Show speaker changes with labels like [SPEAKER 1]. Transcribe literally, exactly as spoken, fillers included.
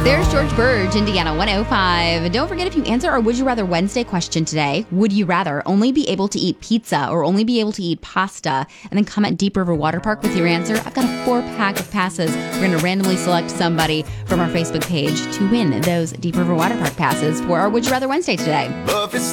[SPEAKER 1] There's George Burge, Indiana one oh five. And don't forget, if you answer our Would You Rather Wednesday question today, would you rather only be able to eat pizza or only be able to eat pasta? And then comment Deep River Water Park with your answer. I've got a four pack of passes. We're going to randomly select somebody from our Facebook page to win those Deep River Water Park passes for our Would You Rather Wednesday today.
[SPEAKER 2] Love is